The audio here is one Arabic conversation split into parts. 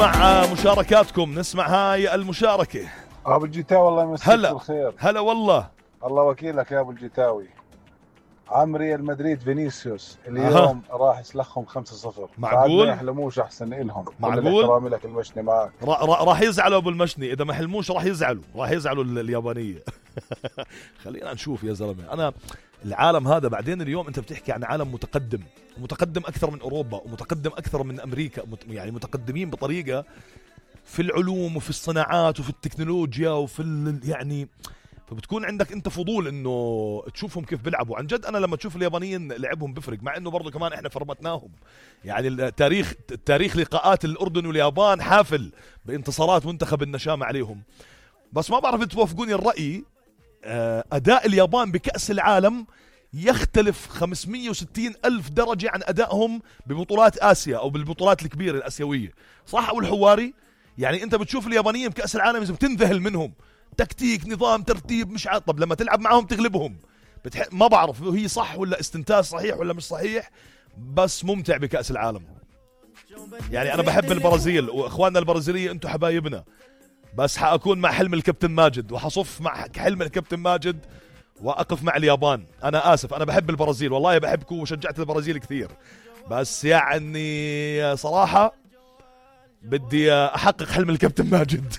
مع مشاركاتكم، نسمع هاي المشاركة. ابو الجيتاوي الله يمسيك بالخير. هلا والله. الله وكيلك يا ابو الجيتاوي. عم ريال مدريد فينيسيوس اليوم راح يسلخهم 5-0. معقول؟ ما يحلموش احسن إلهم. معقول؟ احترامي لك المشني معك. راح يزعلوا ابو المشني اذا ما حلموش، راح يزعلوا اليابانية. خلينا نشوف يا زلمة. انا العالم هذا بعدين اليوم انت بتحكي عن عالم متقدم اكثر من اوروبا ومتقدم اكثر من امريكا، يعني متقدمين بطريقة في العلوم وفي الصناعات وفي التكنولوجيا وفي يعني، فبتكون عندك انت فضول انه تشوفهم كيف بيلعبوا. عن جد انا لما تشوف اليابانيين لعبهم بفرق، مع انه برضه كمان احنا فرمتناهم. يعني التاريخ لقاءات الاردن واليابان حافل بانتصارات منتخب النشامة عليهم. بس ما بعرف توافقوني الرأي، اداء اليابان بكأس العالم يختلف 560 ألف درجة عن أدائهم ببطولات آسيا أو بالبطولات الكبيرة الآسيوية. صح أو الحواري؟ يعني أنت بتشوف اليابانيين بكأس العالم إذا بتنذهل منهم، تكتيك، نظام، ترتيب، مش طب لما تلعب معهم تغلبهم. ما بعرف هي صح ولا استنتاج صحيح ولا مش صحيح، بس ممتع بكأس العالم. يعني أنا بحب البرازيل وإخواننا البرازيلية، أنتم حبايبنا، بس حأكون مع حلم الكابتن ماجد وحصف مع حلم الكابتن ماجد وأقف مع اليابان. أنا آسف، أنا بحب البرازيل والله بحبكم وشجعت البرازيل كثير، بس يعني صراحة بدي أحقق حلم الكابتن ماجد.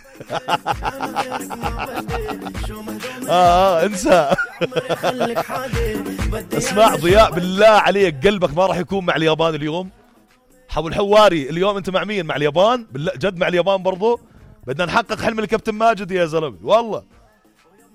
انسى. اسمع ضياء، بالله عليك قلبك ما راح يكون مع اليابان اليوم؟ حبو الحواري اليوم انت مع مين؟ مع اليابان؟ بالله جد مع اليابان برضو؟ بدنا نحقق حلم الكابتن ماجد يا زلمة والله.